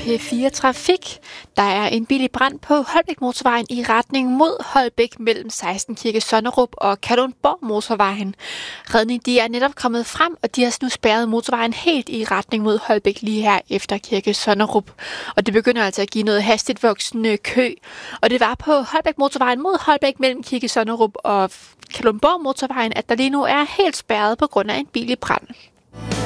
P4 Trafik. Der er en bil i brand på Holbæk Motorvejen i retning mod Holbæk mellem 16 Kirke Sonnerup og Kalundborg Motorvejen. Redning de er netop kommet frem, og de har nu spærret motorvejen helt i retning mod Holbæk lige her efter Kirke Sonnerup. Og det begynder altså at give noget hastigt voksende kø. Og det var på Holbæk Motorvejen mod Holbæk mellem Kirke Sonnerup og Kalundborg Motorvejen, at der lige nu er helt spærret på grund af en bil i brand.